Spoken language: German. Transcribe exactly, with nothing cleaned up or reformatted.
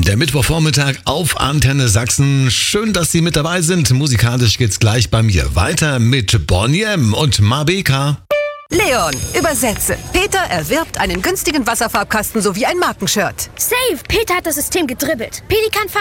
Der Mittwochvormittag auf Antenne Sachsen. Schön, dass Sie mit dabei sind. Musikalisch geht's gleich bei mir weiter mit Boney M. und Mabeka. Leon, übersetze. Peter erwirbt einen günstigen Wasserfarbkasten sowie ein Markenshirt. Safe! Peter hat das System gedribbelt. Pelikan